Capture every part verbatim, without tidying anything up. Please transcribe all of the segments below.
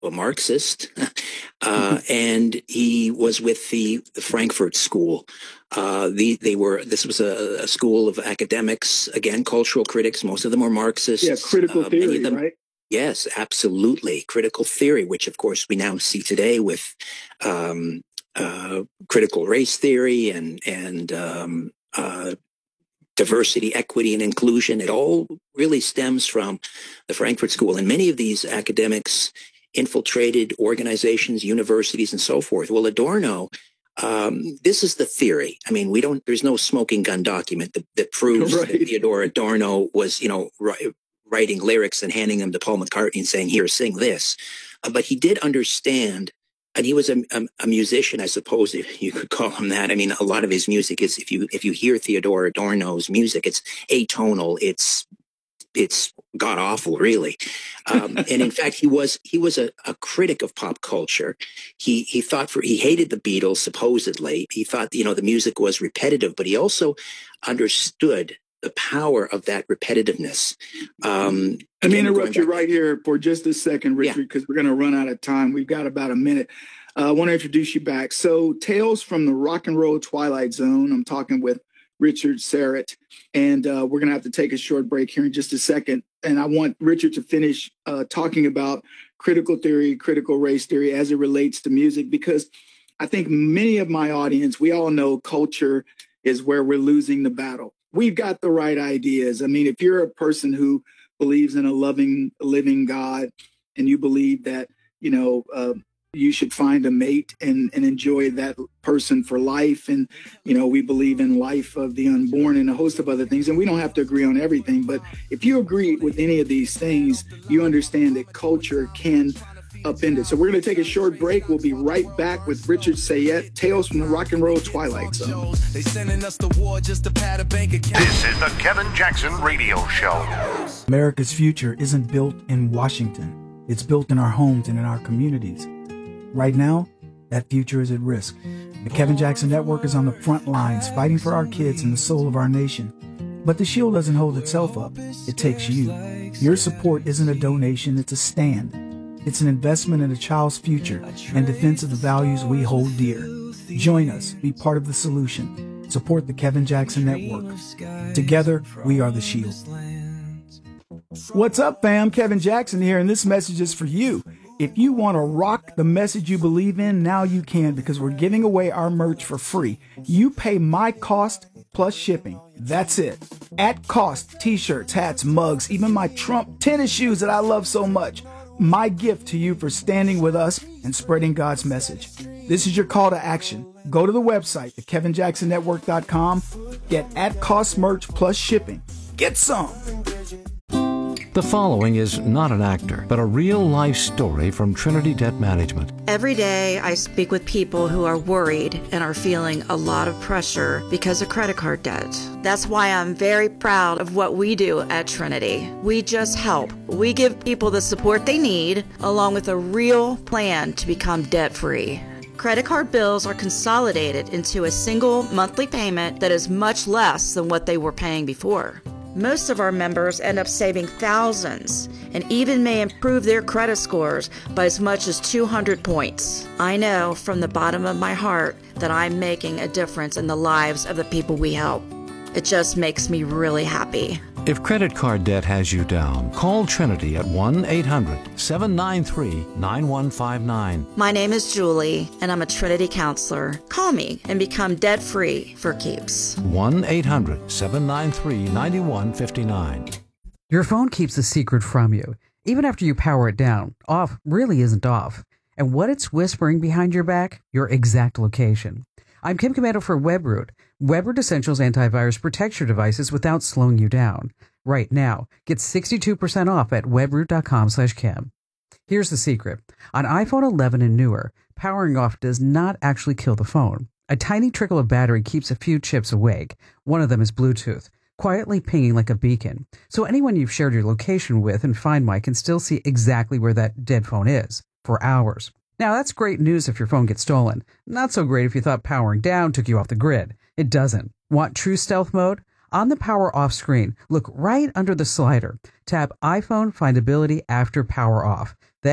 a Marxist, uh, and he was with the, the Frankfurt School. Uh, the, they were, this was a, a school of academics, again, cultural critics. Most of them were Marxists. Yeah, critical uh, theory, them, right? Yes, absolutely. Critical theory, which of course we now see today with um, uh, critical race theory and, and um, uh, diversity, equity, and inclusion. It all really stems from the Frankfurt School. And many of these academics infiltrated organizations, universities, and so forth. Well, Adorno, um, this is the theory. I mean, we don't, there's no smoking gun document that, that proves right. that Theodore Adorno was, you know, right, writing lyrics and handing them to Paul McCartney and saying, here, sing this. Uh, but he did understand, and he was a, a, a musician, I suppose, if you could call him that. I mean, a lot of his music is, if you if you hear Theodore Adorno's music, it's atonal, it's it's god awful, really. Um, and in fact, he was he was a, a critic of pop culture. He he thought for he hated the Beatles, supposedly. He thought, you know, the music was repetitive, but he also understood the power of that repetitiveness. Um, Let me interrupt you right here for just a second, Richard, because yeah. we're going to run out of time. We've got about a minute. Uh, I want to introduce you back. So Tales from the Rock and Roll Twilight Zone. I'm talking with Richard Syrett, and uh, we're going to have to take a short break here in just a second. And I want Richard to finish uh, talking about critical theory, critical race theory as it relates to music, because I think many of my audience, we all know culture is where we're losing the battle. We've got the right ideas. I mean, if you're a person who believes in a loving, living God, and you believe that, you know, uh, you should find a mate and, and enjoy that person for life. And, you know, we believe in life of the unborn and a host of other things. And we don't have to agree on everything. But if you agree with any of these things, you understand that culture can upend it. So we're going to take a short break. We'll be right back with Richard Syrett, Tales from the Rock and Roll Twilight Zone. This is the Kevin Jackson Radio Show. America's future isn't built in Washington. It's built in our homes and in our communities. Right now, that future is at risk. The Kevin Jackson Network is on the front lines, fighting for our kids and the soul of our nation. But the shield doesn't hold itself up. It takes you. Your support isn't a donation, it's a stand. It's an investment in a child's future and defense of the values we hold dear. Join us. Be part of the solution. Support the Kevin Jackson Network. Together, we are the shield. What's up, fam? Kevin Jackson here, and this message is for you. If you want to rock the message you believe in, now you can, because we're giving away our merch for free. You pay my cost plus shipping. That's it. At cost, t-shirts, hats, mugs, even my Trump tennis shoes that I love so much. My gift to you for standing with us and spreading God's message. This is your call to action. Go to the website, the kevin jackson network dot com. Get at cost merch plus shipping. Get some. The following is not an actor, but a real-life story from Trinity Debt Management. Every day I speak with people who are worried and are feeling a lot of pressure because of credit card debt. That's why I'm very proud of what we do at Trinity. We just help. We give people the support they need, along with a real plan to become debt-free. Credit card bills are consolidated into a single monthly payment that is much less than what they were paying before. Most of our members end up saving thousands and even may improve their credit scores by as much as two hundred points. I know from the bottom of my heart that I'm making a difference in the lives of the people we help. It just makes me really happy. If credit card debt has you down, call Trinity at one eight hundred seven nine three nine one five nine. My name is Julie, and I'm a Trinity counselor. Call me and become debt-free for keeps. one eight hundred seven nine three nine one five nine. Your phone keeps a secret from you. Even after you power it down, off really isn't off. And what it's whispering behind your back? Your exact location. I'm Kim Commando for WebRoot. WebRoot Essentials Antivirus protects your devices without slowing you down. Right now, get sixty-two percent off at webroot.com slash Kim. Here's the secret. On iPhone eleven and newer, powering off does not actually kill the phone. A tiny trickle of battery keeps a few chips awake. One of them is Bluetooth, quietly pinging like a beacon. So anyone you've shared your location with in Find My can still see exactly where that dead phone is for hours. Now, that's great news if your phone gets stolen. Not so great if you thought powering down took you off the grid. It doesn't. Want true stealth mode? On the power off screen, look right under the slider. Tap iPhone Findability after power off. Then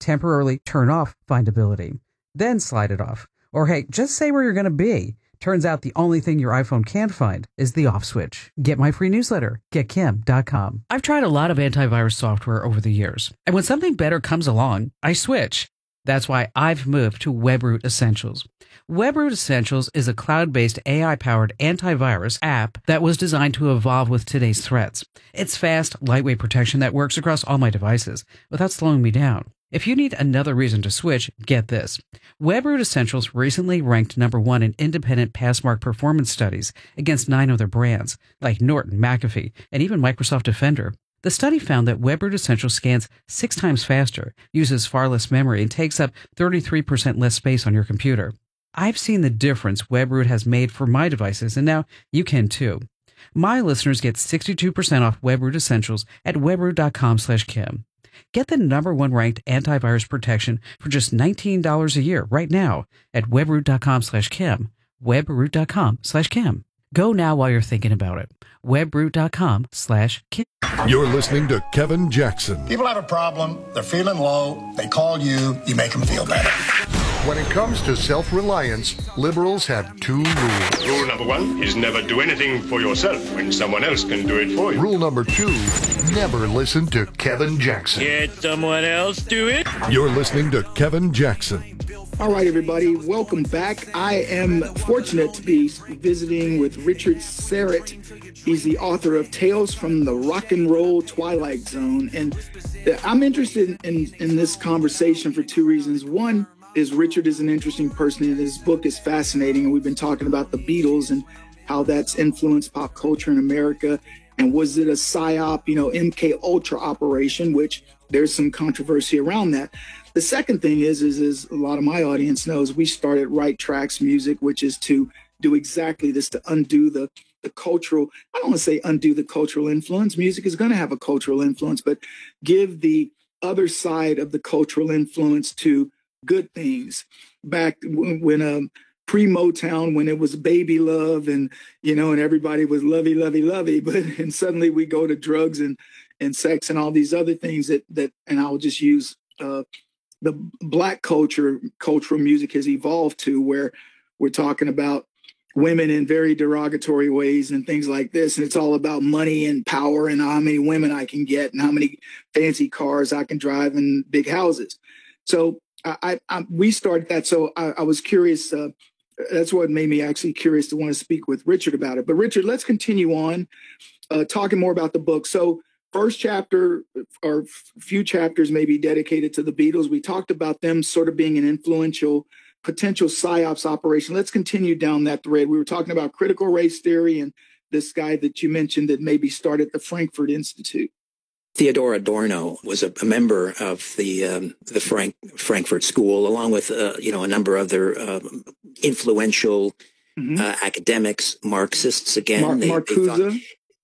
temporarily turn off findability, then slide it off. Or hey, just say where you're going to be. Turns out the only thing your iPhone can't find is the off switch. Get my free newsletter, get kim dot com. I've tried a lot of antivirus software over the years, and when something better comes along, I switch. That's why I've moved to WebRoot Essentials. WebRoot Essentials is a cloud-based A I-powered antivirus app that was designed to evolve with today's threats. It's fast, lightweight protection that works across all my devices without slowing me down. If you need another reason to switch, get this. WebRoot Essentials recently ranked number one in independent Passmark performance studies against nine other brands, like Norton, McAfee, and even Microsoft Defender. The study found that WebRoot Essentials scans six times faster, uses far less memory, and takes up thirty-three percent less space on your computer. I've seen the difference WebRoot has made for my devices, and now you can too. My listeners get sixty-two percent off WebRoot Essentials at webroot dot com slash Kim. Get the number one ranked antivirus protection for just nineteen dollars a year right now at webroot dot com slash Kim. webroot dot com slash Kim. Go now while you're thinking about it. webroot dot com slash Kim. You're listening to Kevin Jackson. People have a problem, they're feeling low, they call you, you make them feel better. When it comes to self-reliance, liberals have two rules. Rule number one is never do anything for yourself when someone else can do it for you. Rule number two, never listen to Kevin Jackson. Get someone else do it. You're listening to Kevin Jackson. All right, everybody, welcome back. I am fortunate to be visiting with Richard Syrett. He's the author of Tales from the Rock and Roll Twilight Zone. And I'm interested in, in this conversation for two reasons. One is Richard is an interesting person, and his book is fascinating. And we've been talking about the Beatles and how that's influenced pop culture in America. And was it a PSYOP, you know, M K Ultra operation, which there's some controversy around that. The second thing is, is, is a lot of my audience knows we started Right Tracks Music, which is to do exactly this, to undo the, the cultural, I don't want to say undo the cultural influence. Music is going to have a cultural influence, but give the other side of the cultural influence to good things. Back when, when um, pre-Motown, when it was baby love and, you know, and everybody was lovey, lovey, lovey, but and suddenly we go to drugs and, and sex and all these other things that, that and I'll just use uh, the Black culture, cultural music has evolved to where we're talking about women in very derogatory ways and things like this. And it's all about money and power and how many women I can get and how many fancy cars I can drive and big houses. So I, I, I we started that. So I, I was curious. Uh, that's what made me actually curious to want to speak with Richard about it. But Richard, let's continue on uh, talking more about the book. So first chapter or few chapters may be dedicated to the Beatles. We talked about them sort of being an influential potential PSYOPs operation. Let's continue down that thread. We were talking about critical race theory and this guy that you mentioned that maybe started the Frankfurt Institute. Theodor Adorno was a, a member of the um, the Frank, Frankfurt School, along with uh, you know a number of other uh, influential mm-hmm. uh, academics, Marxists. Again, Mar- they, Marcuse. They thought,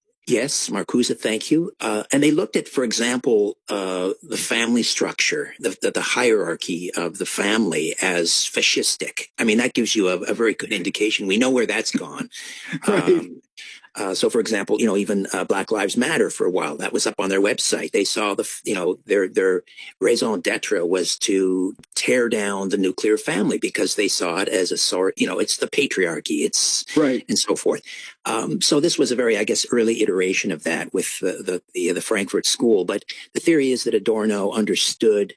yes, Marcuse. Thank you. Uh, and they looked at, for example, uh, the family structure, the, the the hierarchy of the family as fascistic. I mean, that gives you a, a very good indication. We know where that's gone. Right. Um, Uh, so, for example, you know, even uh, Black Lives Matter for a while, that was up on their website. They saw the, you know, their their raison d'etre was to tear down the nuclear family because they saw it as a sort, you know, it's the patriarchy, it's right, and so forth. Um, so this was a very, I guess, early iteration of that with the the the, the Frankfurt School. But the theory is that Adorno understood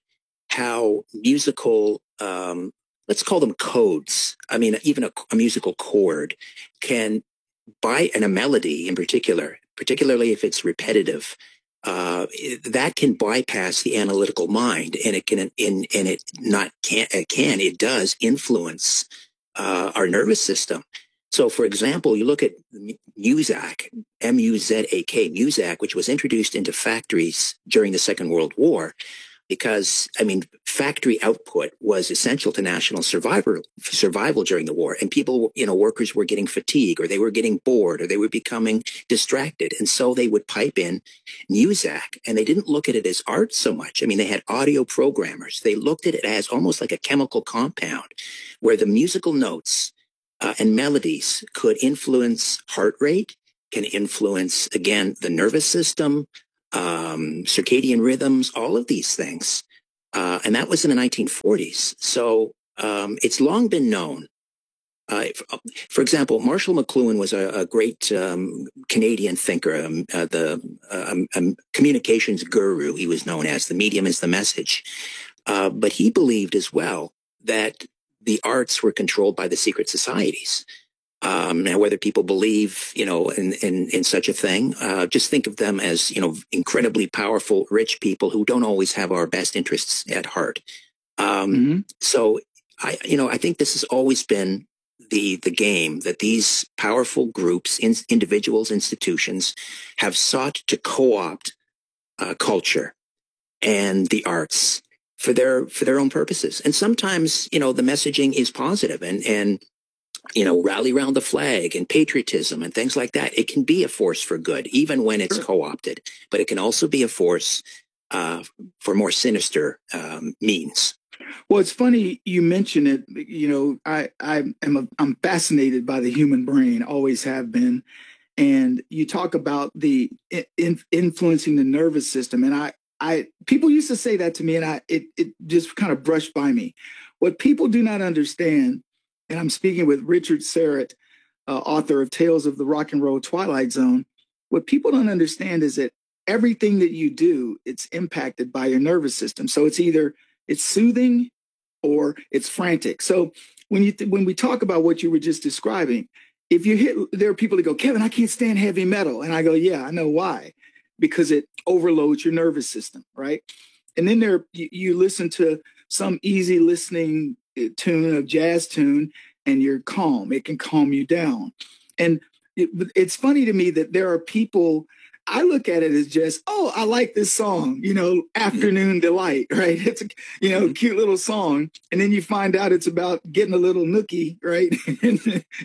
how musical, um, let's call them codes. I mean, even a, a musical chord can, by and a melody in particular, particularly if it's repetitive, uh, that can bypass the analytical mind, and it can, in, and it not can, it can, it does influence uh, our nervous system. So, for example, you look at Muzak, M U Z A K, Muzak, which was introduced into factories during the Second World War. Because, I mean, factory output was essential to national survival, survival during the war. And people, you know, workers were getting fatigue, or they were getting bored, or they were becoming distracted. And so they would pipe in Muzak, and they didn't look at it as art so much. I mean, they had audio programmers. They looked at it as almost like a chemical compound where the musical notes uh, and melodies could influence heart rate, can influence, again, the nervous system, Um, circadian rhythms, all of these things. Uh, and that was in the nineteen forties. So um, it's long been known. Uh, for example, Marshall McLuhan was a, a great um, Canadian thinker, um, uh, the um, um, communications guru, he was known as. The medium is the message. Uh, but he believed as well that the arts were controlled by the secret societies. Um, now, whether people believe, you know, in, in, in such a thing, uh, just think of them as, you know, incredibly powerful, rich people who don't always have our best interests at heart. Um, mm-hmm. So, I, you know, I think this has always been the the game that these powerful groups, in, individuals, institutions have sought to co-opt uh, culture and the arts for their for their own purposes. And sometimes, you know, the messaging is positive and and you know, rally around the flag and patriotism and things like that. It can be a force for good, even when it's co-opted, but it can also be a force uh, for more sinister um, means. Well, it's funny you mention it. You know, I, I am a, I'm fascinated by the human brain, always have been. And you talk about the in, influencing the nervous system. And I, I, people used to say that to me and I, it, it just kind of brushed by me. What people do not understand, and I'm speaking with Richard Serrett, uh, author of Tales of the Rock and Roll Twilight Zone. What people don't understand is that everything that you do, it's impacted by your nervous system. So it's either it's soothing or it's frantic. So when you th- when we talk about what you were just describing, if you hit, there are people that go, Kevin, I can't stand heavy metal. And I go, yeah, I know why. Because it overloads your nervous system, right? And then there you, you listen to some easy listening tune, a jazz tune, and you're calm. It can calm you down. And it, it's funny to me that there are people, I look at it as just, oh, I like this song, you know, Afternoon Delight, right? It's a, you know, mm-hmm. cute little song. And then you find out it's about getting a little nookie, right? in,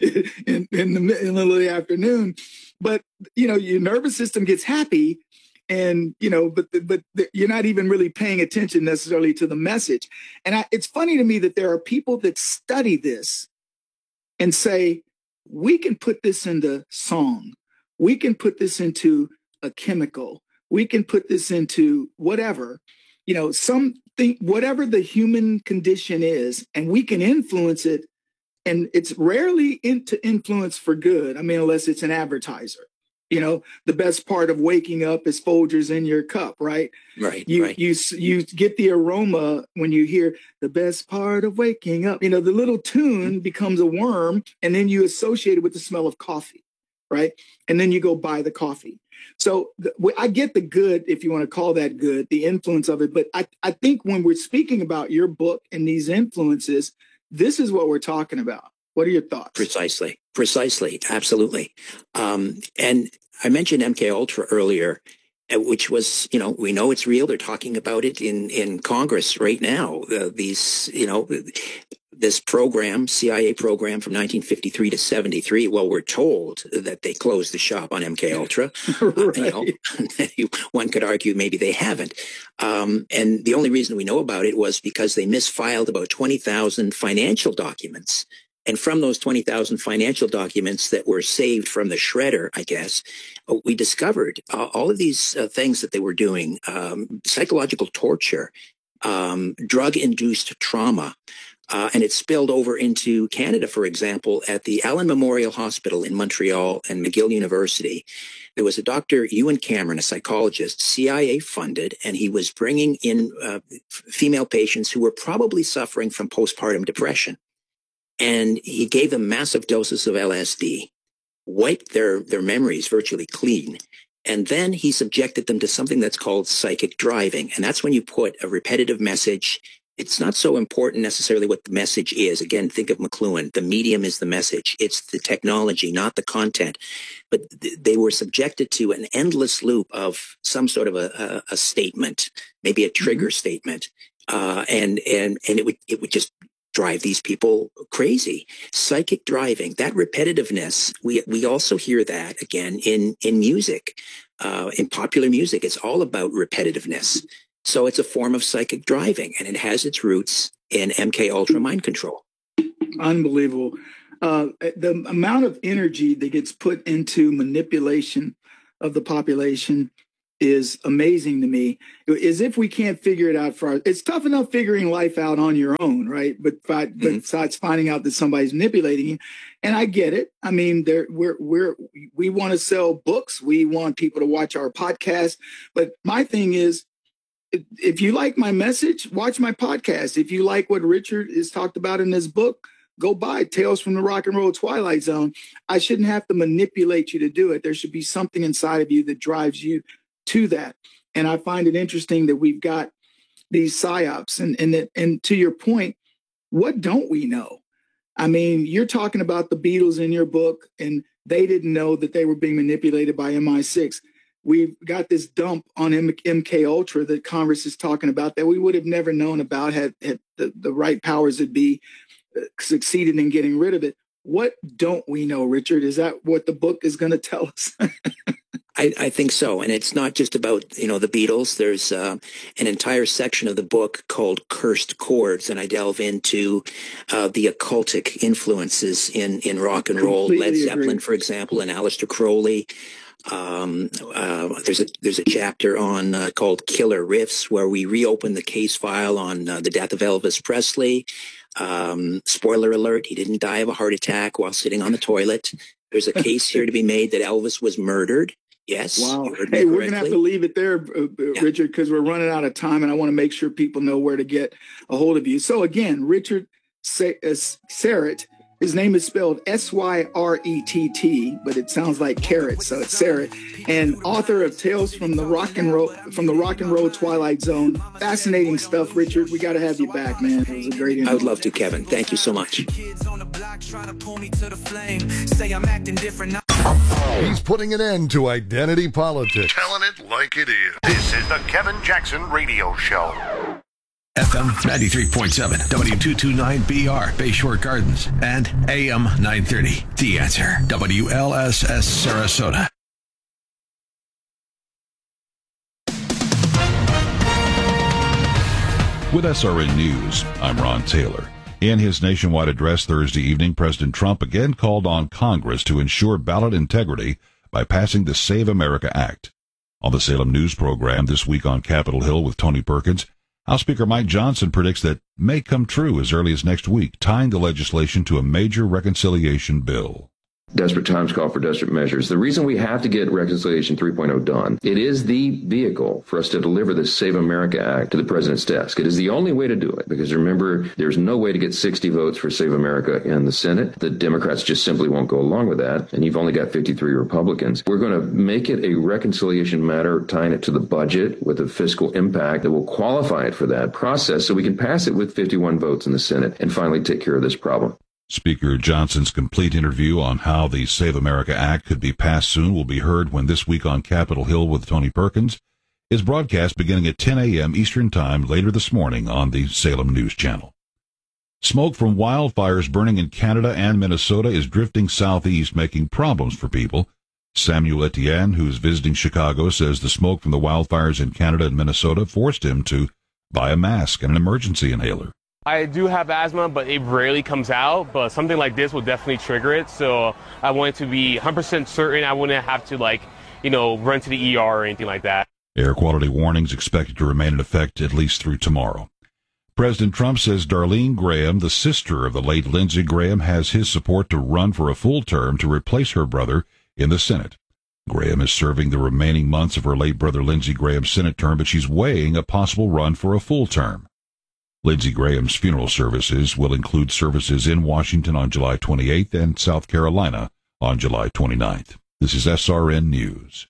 in, in, the, in the middle of the afternoon. But, you know, your nervous system gets happy. And, you know, but but you're not even really paying attention necessarily to the message. And I, it's funny to me that there are people that study this and say, we can put this into song. We can put this into a chemical. We can put this into whatever, you know, something, whatever the human condition is, and we can influence it. And it's rarely into influence for good. I mean, unless it's an advertiser. You know, the best part of waking up is Folgers in your cup, right? Right. You right. you you get the aroma when you hear the best part of waking up. You know, the little tune becomes a worm, and then you associate it with the smell of coffee, right? And then you go buy the coffee. So the, I get the good, if you want to call that good, the influence of it. But I, I think when we're speaking about your book and these influences, this is what we're talking about. What are your thoughts? Precisely. Precisely. Absolutely. Um, and I mentioned M K Ultra earlier, which was, you know, we know it's real. They're talking about it in, in Congress right now. Uh, these, you know, this program, C I A program from nineteen fifty-three to seventy-three. Well, we're told that they closed the shop on M K Ultra. Right. uh, you know, one could argue maybe they haven't. Um, and the only reason we know about it was because they misfiled about twenty thousand financial documents. And from those twenty thousand financial documents that were saved from the shredder, I guess, we discovered uh, all of these uh, things that they were doing, um, psychological torture, um, drug-induced trauma. Uh, and it spilled over into Canada, for example, at the Allen Memorial Hospital in Montreal and McGill University. There was a Doctor Ewan Cameron, a psychologist, C I A funded, and he was bringing in uh, female patients who were probably suffering from postpartum depression. And he gave them massive doses of L S D, wiped their, their memories virtually clean. And then he subjected them to something that's called psychic driving. And that's when you put a repetitive message. It's not so important necessarily what the message is. Again, think of McLuhan. The medium is the message. It's the technology, not the content. But th- they were subjected to an endless loop of some sort of a, a, a statement, maybe a trigger mm-hmm. statement. Uh, and, and, and it would, it would just drive these people crazy. Psychic driving, that repetitiveness, we we also hear that again in, in music, uh, in popular music. It's all about repetitiveness. So it's a form of psychic driving, and it has its roots in M K Ultra mind control. Unbelievable. Uh, the amount of energy that gets put into manipulation of the population is amazing to me. As if we can't figure it out for our, it's tough enough figuring life out on your own, right? But, but mm-hmm. besides finding out that somebody's manipulating you, and I get it. I mean, there we're we're we want to sell books. We want people to watch our podcast. But my thing is, if, if you like my message, watch my podcast. If you like what Richard has talked about in his book, go buy Tales from the Rock and Roll Twilight Zone. I shouldn't have to manipulate you to do it. There should be something inside of you that drives you to that. And I find it interesting that we've got these psyops. And, and, that, and to your point, what don't we know? I mean, you're talking about the Beatles in your book, and they didn't know that they were being manipulated by M I six. We've got this dump on M K Ultra that Congress is talking about that we would have never known about had, had the, the right powers that be succeeded in getting rid of it. What don't we know, Richard? Is that what the book is going to tell us? I, I think so. And it's not just about, you know, the Beatles. There's uh, an entire section of the book called Cursed Chords, and I delve into uh, the occultic influences in, in rock and roll. Completely Led Zeppelin, agree. For example, and Aleister Crowley. Um, uh, there's a there's a chapter on uh, called Killer Riffs, where we reopen the case file on uh, the death of Elvis Presley. Um, spoiler alert, he didn't die of a heart attack while sitting on the toilet. There's a case here to be made that Elvis was murdered. Yes. Wow. Hey, we're going to have to leave it there, uh, yeah. Richard, because we're running out of time, and I want to make sure people know where to get a hold of you. So again, Richard Syrett, his name is spelled S Y R E T T, but it sounds like carrot, so it's Syrett, and author of Tales from the Rock and Roll from the Rock and Roll Twilight Zone. Fascinating stuff, Richard. We got to have you back, man. It was a great interview. I would love to, Kevin. Thank you so much. He's putting an end to identity politics. Telling it like it is. This is the Kevin Jackson Radio Show. F M ninety-three point seven, W two twenty-nine B R, Bayshore Gardens, and A M nine thirty, The Answer, W L S S Sarasota. With S R N News, I'm Ron Taylor. In his nationwide address Thursday evening, President Trump again called on Congress to ensure ballot integrity by passing the Save America Act. On the Salem News program this week on Capitol Hill with Tony Perkins, House Speaker Mike Johnson predicts that may come true as early as next week, tying the legislation to a major reconciliation bill. Desperate times call for desperate measures. The reason we have to get Reconciliation three point oh done, it is the vehicle for us to deliver the Save America Act to the president's desk. It is the only way to do it, because remember, there's no way to get sixty votes for Save America in the Senate. The Democrats just simply won't go along with that, and you've only got fifty-three Republicans. We're going to make it a reconciliation matter, tying it to the budget with a fiscal impact that will qualify it for that process so we can pass it with fifty-one votes in the Senate and finally take care of this problem. Speaker Johnson's complete interview on how the Save America Act could be passed soon will be heard when This Week on Capitol Hill with Tony Perkins is broadcast beginning at ten a.m. Eastern Time later this morning on the Salem News Channel. Smoke from wildfires burning in Canada and Minnesota is drifting southeast, making problems for people. Samuel Etienne, who's visiting Chicago, says the smoke from the wildfires in Canada and Minnesota forced him to buy a mask and an emergency inhaler. I do have asthma, but it rarely comes out, but something like this will definitely trigger it. So I wanted to be one hundred percent certain I wouldn't have to, like, you know, run to the E R or anything like that. Air quality warnings expected to remain in effect at least through tomorrow. President Trump says Darlene Graham, the sister of the late Lindsey Graham, has his support to run for a full term to replace her brother in the Senate. Graham is serving the remaining months of her late brother Lindsey Graham's Senate term, but she's weighing a possible run for a full term. Lindsey Graham's funeral services will include services in Washington on July twenty-eighth and South Carolina on July twenty-ninth. This is S R N News.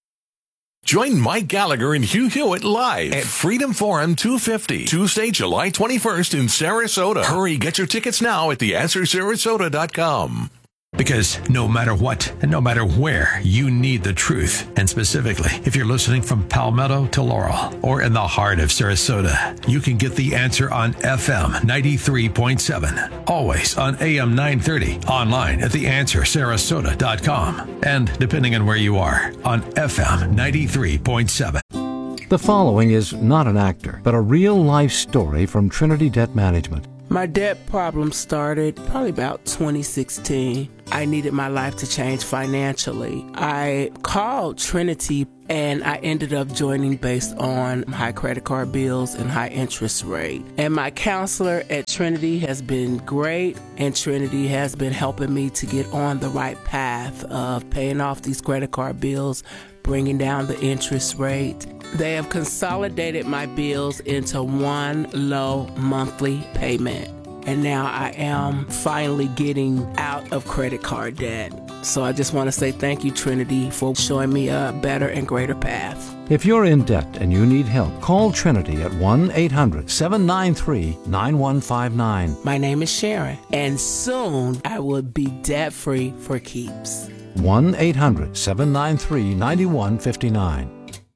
Join Mike Gallagher and Hugh Hewitt live at Freedom Forum two fifty, Tuesday, July twenty-first in Sarasota. Hurry, get your tickets now at the answer sarasota dot com. Because no matter what, and no matter where, you need the truth. And specifically, if you're listening from Palmetto to Laurel, or in the heart of Sarasota, you can get the answer on F M ninety-three point seven. Always on A M nine thirty, online at the answer sarasota dot com. And depending on where you are, on F M ninety-three point seven. The following is not an actor, but a real-life story from Trinity Debt Management. My debt problem started probably about twenty sixteen. I needed my life to change financially. I called Trinity and I ended up joining based on high credit card bills and high interest rate. And my counselor at Trinity has been great, and Trinity has been helping me to get on the right path of paying off these credit card bills, bringing down the interest rate. They have consolidated my bills into one low monthly payment. And now I am finally getting out of credit card debt. So I just want to say thank you, Trinity, for showing me a better and greater path. If you're in debt and you need help, call Trinity at one eight hundred seven nine three nine one five nine. My name is Sharon, and soon I will be debt-free for keeps. one eight hundred seven nine three nine one five nine.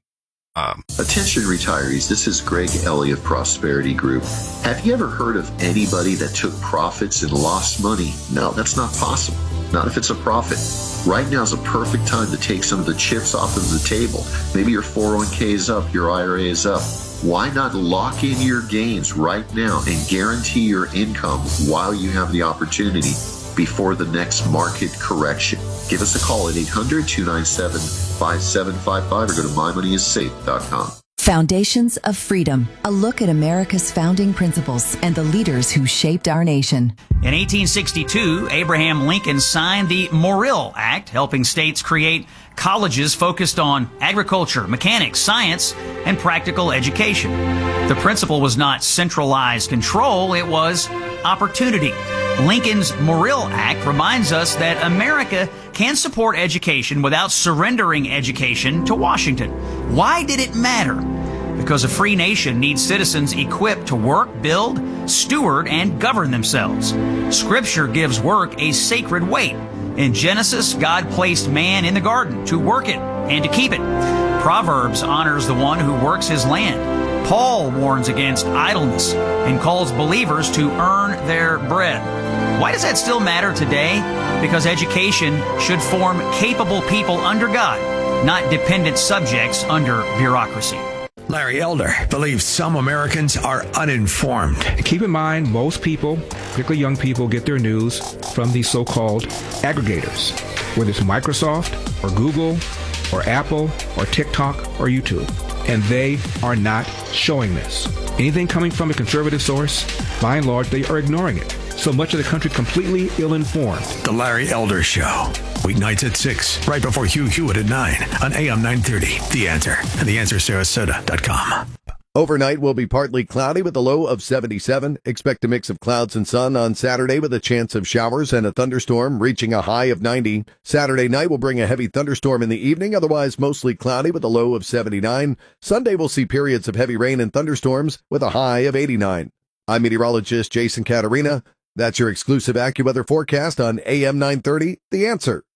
Um, Attention retirees, this is Greg Ellie of Prosperity Group. Have you ever heard of anybody that took profits and lost money? No, that's not possible. Not if it's a profit. Right now is a perfect time to take some of the chips off of the table. Maybe your four oh one k is up, your I R A is up. Why not lock in your gains right now and guarantee your income while you have the opportunity before the next market correction? Give us a call at eight hundred two nine seven five seven five five or go to my money is safe dot com. Foundations of Freedom, a look at America's founding principles and the leaders who shaped our nation. In eighteen sixty-two, Abraham Lincoln signed the Morrill Act, helping states create colleges focused on agriculture, mechanics, science, and practical education. The principle was not centralized control, it was opportunity. Lincoln's Morrill Act reminds us that America can support education without surrendering education to Washington. Why did it matter? Because a free nation needs citizens equipped to work, build, steward, and govern themselves. Scripture gives work a sacred weight. In Genesis, God placed man in the garden to work it and to keep it. Proverbs honors the one who works his land. Paul warns against idleness and calls believers to earn their bread. Why does that still matter today? Because education should form capable people under God, not dependent subjects under bureaucracy. Larry Elder believes some Americans are uninformed. Keep in mind, most people, particularly young people, get their news from these so-called aggregators, whether it's Microsoft or Google or Apple or TikTok or YouTube. And they are not showing this. Anything coming from a conservative source, by and large, they are ignoring it. So much of the country completely ill-informed. The Larry Elder Show. Weeknights at six, right before Hugh Hewitt at nine on A M nine thirty. The Answer and the answer sarasota dot com. Overnight will be partly cloudy with a low of seventy-seven. Expect a mix of clouds and sun on Saturday with a chance of showers and a thunderstorm reaching a high of ninety. Saturday night will bring a heavy thunderstorm in the evening, otherwise mostly cloudy with a low of seventy-nine. Sunday will see periods of heavy rain and thunderstorms with a high of eighty-nine. I'm meteorologist Jason Caterina. That's your exclusive AccuWeather forecast on A M nine thirty, The Answer.